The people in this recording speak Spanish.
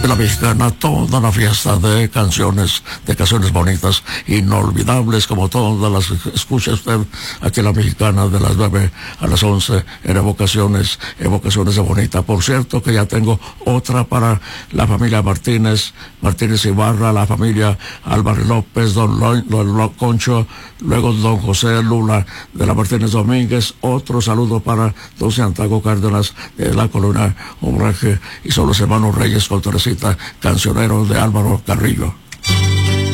de la Mexicana, toda la fiesta de canciones bonitas, inolvidables, como todas las escucha usted aquí en la Mexicana, de las 9 a las 11, en evocaciones de bonita. Por cierto, que ya tengo otra para la familia Martínez Ibarra, la familia Álvarez López, don Concho, luego don José Lula de la Martínez Domínguez. Otro saludo para don Santiago Cárdenas de la colonia Obraje, y son los hermanos Reyes con Teresita, cancioneros de Álvaro Carrillo.